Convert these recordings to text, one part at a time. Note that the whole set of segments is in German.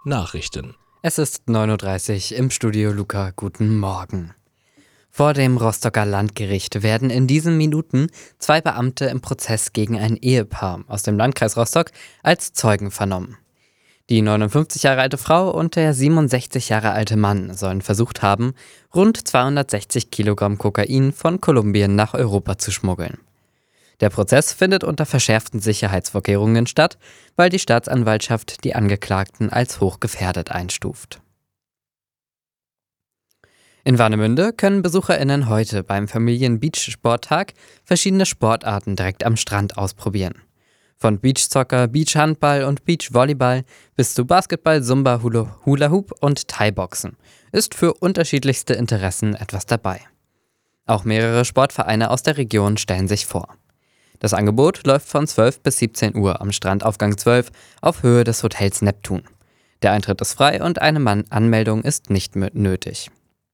Nachrichten. Es ist 9:30 Uhr im Studio Luca. Guten Morgen. Vor dem Rostocker Landgericht werden in diesen Minuten 2 Beamte im Prozess gegen ein Ehepaar aus dem Landkreis Rostock als Zeugen vernommen. Die 59 Jahre alte Frau und der 67 Jahre alte Mann sollen versucht haben, rund 260 Kilogramm Kokain von Kolumbien nach Europa zu schmuggeln. Der Prozess findet unter verschärften Sicherheitsvorkehrungen statt, weil die Staatsanwaltschaft die Angeklagten als hochgefährdet einstuft. In Warnemünde können BesucherInnen heute beim Familien-Beach-Sporttag verschiedene Sportarten direkt am Strand ausprobieren. Von Beachsoccer, Beachhandball und Beachvolleyball bis zu Basketball, Zumba, Hula Hoop und Thai-Boxen ist für unterschiedlichste Interessen etwas dabei. Auch mehrere Sportvereine aus der Region stellen sich vor. Das Angebot läuft von 12 bis 17 Uhr am Strandaufgang 12 auf Höhe des Hotels Neptun. Der Eintritt ist frei und eine Anmeldung ist nicht nötig.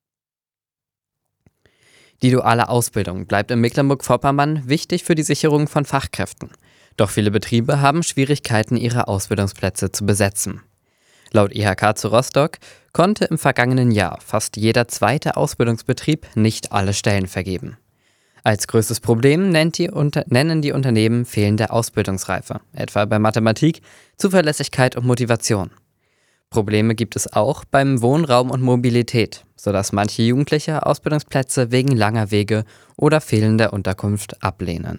Die duale Ausbildung bleibt in Mecklenburg-Vorpommern wichtig für die Sicherung von Fachkräften. Doch viele Betriebe haben Schwierigkeiten, ihre Ausbildungsplätze zu besetzen. Laut IHK zu Rostock konnte im vergangenen Jahr fast jeder zweite Ausbildungsbetrieb nicht alle Stellen vergeben. Als größtes Problem nennen die Unternehmen fehlende Ausbildungsreife, etwa bei Mathematik, Zuverlässigkeit und Motivation. Probleme gibt es auch beim Wohnraum und Mobilität, sodass manche Jugendliche Ausbildungsplätze wegen langer Wege oder fehlender Unterkunft ablehnen.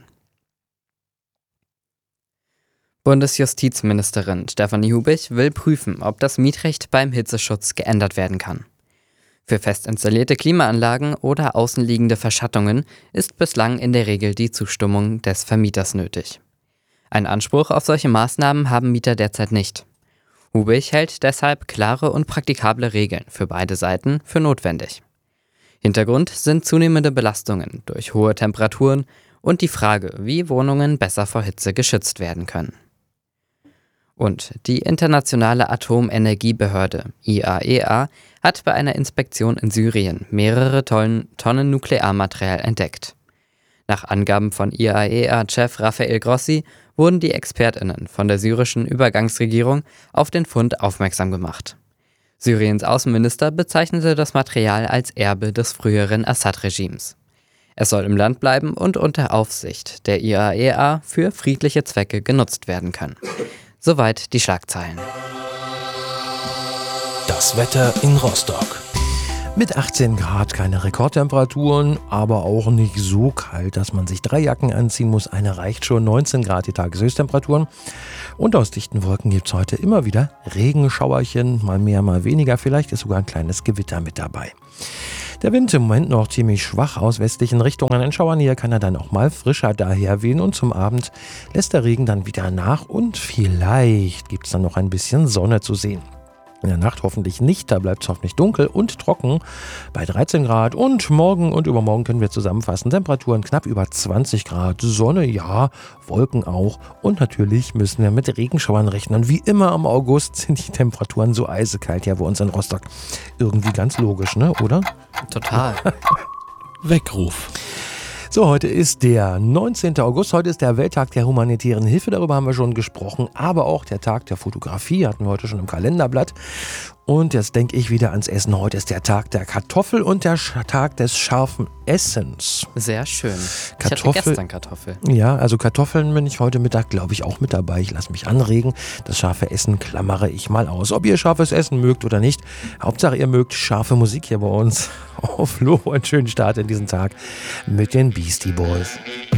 Bundesjustizministerin Stefanie Hubich will prüfen, ob das Mietrecht beim Hitzeschutz geändert werden kann. Für fest installierte Klimaanlagen oder außenliegende Verschattungen ist bislang in der Regel die Zustimmung des Vermieters nötig. Einen Anspruch auf solche Maßnahmen haben Mieter derzeit nicht. Hubich hält deshalb klare und praktikable Regeln für beide Seiten für notwendig. Hintergrund sind zunehmende Belastungen durch hohe Temperaturen und die Frage, wie Wohnungen besser vor Hitze geschützt werden können. Und die Internationale Atomenergiebehörde IAEA hat bei einer Inspektion in Syrien mehrere Tonnen Nuklearmaterial entdeckt. Nach Angaben von IAEA-Chef Rafael Grossi wurden die ExpertInnen von der syrischen Übergangsregierung auf den Fund aufmerksam gemacht. Syriens Außenminister bezeichnete das Material als Erbe des früheren Assad-Regimes. Es soll im Land bleiben und unter Aufsicht der IAEA für friedliche Zwecke genutzt werden können. Soweit die Schlagzeilen. Das Wetter in Rostock. Mit 18 Grad keine Rekordtemperaturen, aber auch nicht so kalt, dass man sich 3 Jacken anziehen muss. Eine reicht schon. 19 Grad die Tageshöchsttemperaturen. Und aus dichten Wolken gibt es heute immer wieder Regenschauerchen, mal mehr, mal weniger. Vielleicht ist sogar ein kleines Gewitter mit dabei. Der Wind im Moment noch ziemlich schwach aus westlichen Richtungen. In Schauernähe kann er dann auch mal frischer daherwehen und zum Abend lässt der Regen dann wieder nach und vielleicht gibt es dann noch ein bisschen Sonne zu sehen. In der Nacht hoffentlich nicht, da bleibt es hoffentlich dunkel und trocken bei 13 Grad. Und morgen und übermorgen können wir zusammenfassen. Temperaturen knapp über 20 Grad, Sonne ja, Wolken auch. Und natürlich müssen wir mit Regenschauern rechnen. Wie immer im August sind die Temperaturen so eisekalt hier bei uns in Rostock. Irgendwie ganz logisch, ne, oder? Total. Weckruf. So, heute ist der 19. August, heute ist der Welttag der humanitären Hilfe, darüber haben wir schon gesprochen, aber auch der Tag der Fotografie hatten wir heute schon im Kalenderblatt. Und jetzt denke ich wieder ans Essen. Heute ist der Tag der Kartoffel und der Tag des scharfen Essens. Sehr schön. Ich hatte gestern Kartoffel. Ja, also Kartoffeln bin ich heute Mittag, glaube ich, auch mit dabei. Ich lasse mich anregen. Das scharfe Essen klammere ich mal aus. Ob ihr scharfes Essen mögt oder nicht, Hauptsache ihr mögt scharfe Musik hier bei uns. Auf Flo, einen schönen Start in diesen Tag mit den Beastie Boys.